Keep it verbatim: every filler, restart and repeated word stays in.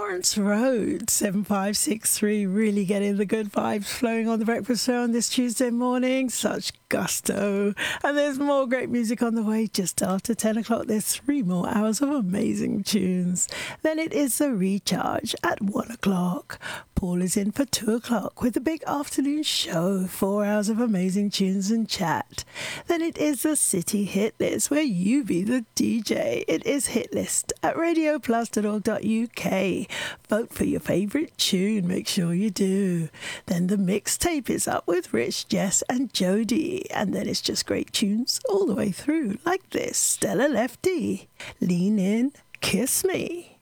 Lawrence Road, seven five six three, really getting the good vibes flowing on the breakfast show on this Tuesday morning. Such gusto. And there's more great music on the way just after ten o'clock. There's three more hours of amazing tunes. Then it is the recharge at one o'clock. Paul is in for two o'clock with the big afternoon show, four hours of amazing tunes and chat. Then it is the City Hit List, where you be the D J. It is Hit List at radio plus dot org dot U K. Vote for your favourite tune, make sure you do. Then the mixtape is up with Rich, Jess and Jody. And then it's just great tunes all the way through, like this. Stella Lefty, Lean In, Kiss Me.